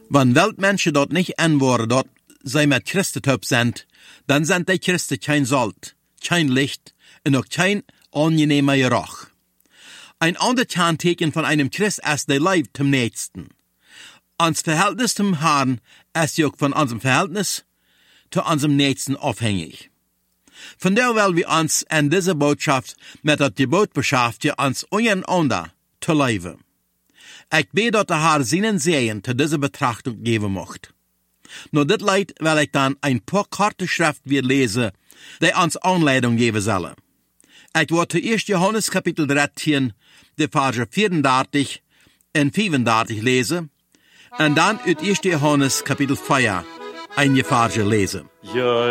Wenn Weltmenschen dort nicht anworden, dort sie mit Christentum sind, dann sind die Christen kein Salz, kein Licht und auch kein angenehmer Geruch. Ein anderes Kennzeichen von einem Christ ist der Liebe zum Nächsten. Uns Verhältnis zum Herrn ist auch von unserem Verhältnis zu unserem Nächsten abhängig. Von daher wollen wir uns in dieser Botschaft mit der Gebot beschäftigen, uns untereinander zu leben. Ich bete, dass der Herr seinen Segen zu dieser Betrachtung geben möchte. Nur dit Leid will ich dann ein paar kurze Schrift wieder lesen, die uns Anleitung geben sollen. Ich werde zuerst Johannes Kapitel 13, die Verse 34 und 35 lesen, und dann uit 1. Johannes Kapitel 4, einige Verse lesen. Ja.